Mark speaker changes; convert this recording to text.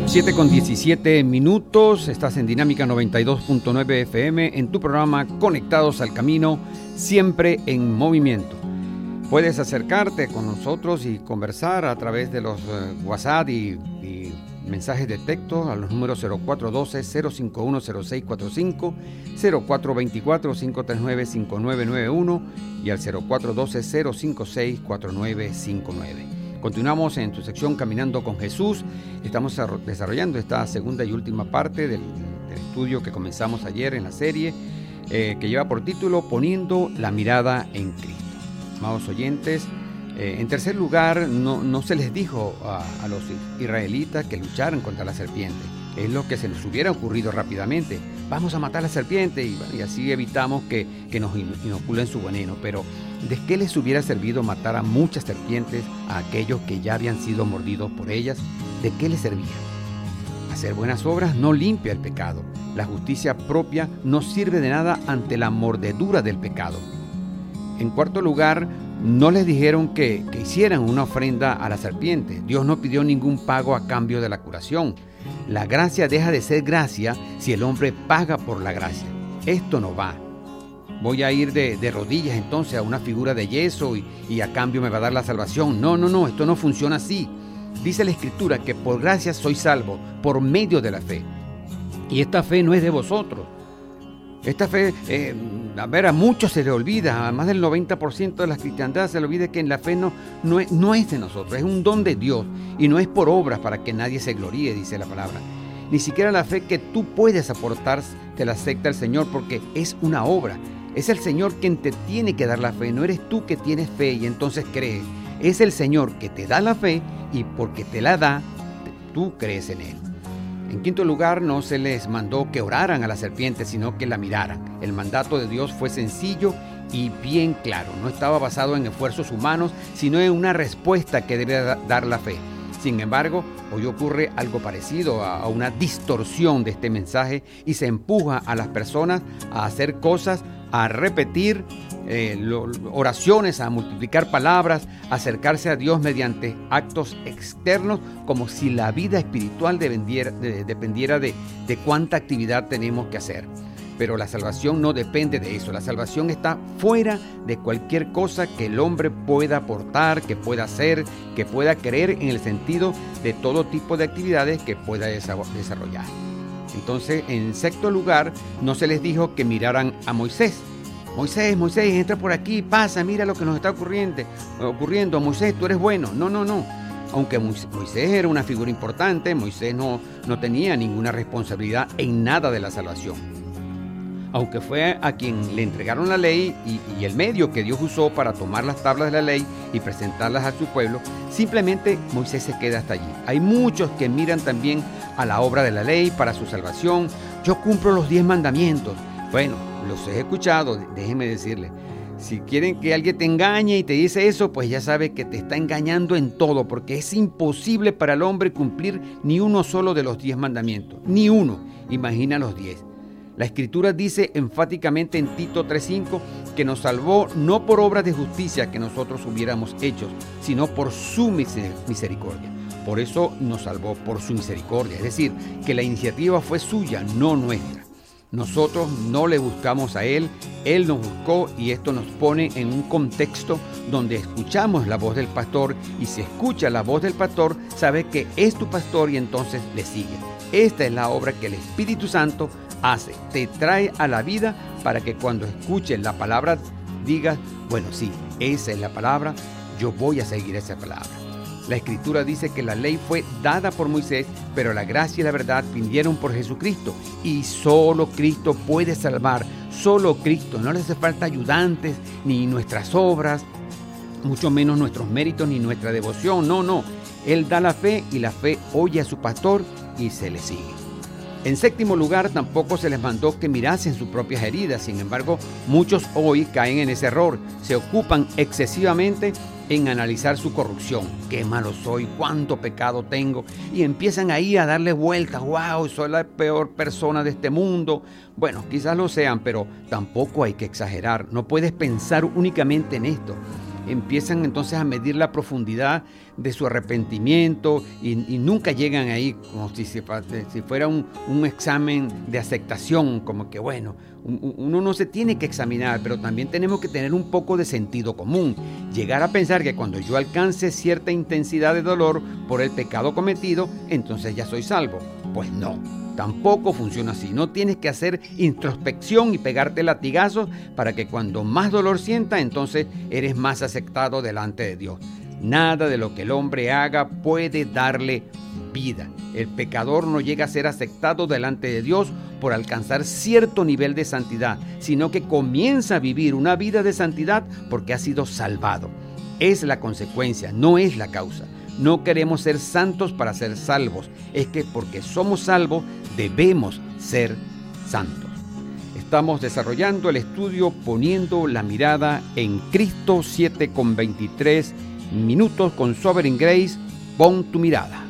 Speaker 1: 7:17, estás en Dinámica 92.9 FM en tu programa Conectados al Camino, siempre en movimiento. Puedes acercarte con nosotros y conversar a través de los WhatsApp y mensajes de texto a los números 0412-051-0645, 0424-539-5991 y al 0412-056-4959. Continuamos en tu sección Caminando con Jesús. Estamos desarrollando esta segunda y última parte del estudio que comenzamos ayer en la serie que lleva por título Poniendo la mirada en Cristo. Amados oyentes, en tercer lugar, no se les dijo a los israelitas que lucharan contra la serpiente. Es lo que se les hubiera ocurrido rápidamente. Vamos a matar a la serpiente y así evitamos que nos inoculen su veneno. Pero ¿de qué les hubiera servido matar a muchas serpientes a aquellos que ya habían sido mordidos por ellas? ¿De qué les servía? Hacer buenas obras no limpia el pecado. La justicia propia no sirve de nada ante la mordedura del pecado. En cuarto lugar, no les dijeron que hicieran una ofrenda a la serpiente. Dios no pidió ningún pago a cambio de la curación. La gracia deja de ser gracia si el hombre paga por la gracia. Esto no va. Voy a ir de rodillas entonces a una figura de yeso y a cambio me va a dar la salvación. No, esto no funciona así. Dice la Escritura que por gracia soy salvo, por medio de la fe. Y esta fe no es de vosotros. Esta fe, a muchos se le olvida, a más del 90% de la cristiandad se le olvida que en la fe no es de nosotros, es un don de Dios y no es por obras para que nadie se gloríe, dice la palabra. Ni siquiera la fe que tú puedes aportar te la acepta el Señor porque es una obra. Es el Señor quien te tiene que dar la fe, no eres tú que tienes fe y entonces crees. Es el Señor que te da la fe y porque te la da, tú crees en Él. En quinto lugar, no se les mandó que oraran a la serpiente, sino que la miraran. El mandato de Dios fue sencillo y bien claro. No estaba basado en esfuerzos humanos, sino en una respuesta que debe dar la fe. Sin embargo, hoy ocurre algo parecido a una distorsión de este mensaje y se empuja a las personas a hacer cosas, a repetir oraciones, a multiplicar palabras, a acercarse a Dios mediante actos externos, como si la vida espiritual dependiera de cuánta actividad tenemos que hacer. Pero la salvación no depende de eso. La salvación está fuera de cualquier cosa que el hombre pueda aportar, que pueda hacer, que pueda creer, en el sentido de todo tipo de actividades que pueda desarrollar. Entonces, en sexto lugar, no se les dijo que miraran a Moisés. Moisés, entra por aquí, pasa, mira lo que nos está ocurriendo. Moisés, tú eres bueno. No. Aunque Moisés era una figura importante, Moisés no tenía ninguna responsabilidad en nada de la salvación. Aunque fue a quien le entregaron la ley y el medio que Dios usó para tomar las tablas de la ley y presentarlas a su pueblo, simplemente Moisés se queda hasta allí. Hay muchos que miran también a la obra de la ley para su salvación. Yo cumplo los 10 mandamientos. Bueno, los he escuchado, déjenme decirles. Si quieren que alguien te engañe y te dice eso, pues ya sabe que te está engañando en todo, porque es imposible para el hombre cumplir ni uno solo de los 10 mandamientos. Ni uno. Imagina los 10. La Escritura dice enfáticamente en Tito 3:5 que nos salvó no por obras de justicia que nosotros hubiéramos hecho, sino por su misericordia. Por eso nos salvó por su misericordia. Es decir, que la iniciativa fue suya, no nuestra. Nosotros no le buscamos a Él, Él nos buscó, y esto nos pone en un contexto donde escuchamos la voz del pastor, y si escucha la voz del pastor, sabe que es tu pastor y entonces le sigue. Esta es la obra que el Espíritu Santo hace, te trae a la vida para que cuando escuches la palabra digas, bueno, sí, esa es la palabra, yo voy a seguir esa palabra. La Escritura dice que la ley fue dada por Moisés, pero la gracia y la verdad vinieron por Jesucristo. Y solo Cristo puede salvar, solo Cristo. No le hace falta ayudantes, ni nuestras obras, mucho menos nuestros méritos, ni nuestra devoción. No. Él da la fe y la fe oye a su pastor y se le sigue. En séptimo lugar, tampoco se les mandó que mirasen sus propias heridas. Sin embargo, muchos hoy caen en ese error. Se ocupan excesivamente en analizar su corrupción. Qué malo soy, cuánto pecado tengo. Y empiezan ahí a darle vueltas. Wow, soy la peor persona de este mundo. Bueno, quizás lo sean, pero tampoco hay que exagerar. No puedes pensar únicamente en esto. empiezan entonces a medir la profundidad de su arrepentimiento y nunca llegan ahí como si fuera un examen de aceptación, como que bueno, uno no se tiene que examinar, pero también tenemos que tener un poco de sentido común. Llegar a pensar que cuando yo alcance cierta intensidad de dolor por el pecado cometido, entonces ya soy salvo. Pues no, tampoco funciona así. No tienes que hacer introspección y pegarte latigazos para que cuando más dolor sienta, entonces eres más aceptado delante de Dios. Nada de lo que el hombre haga puede darle vida. El pecador no llega a ser aceptado delante de Dios por alcanzar cierto nivel de santidad, sino que comienza a vivir una vida de santidad porque ha sido salvado. Es la consecuencia, no es la causa. No queremos ser santos para ser salvos. Es que porque somos salvos debemos ser santos. Estamos desarrollando el estudio poniendo la mirada en Cristo, 7:23 minutos con Sovereign Grace. Pon tu mirada.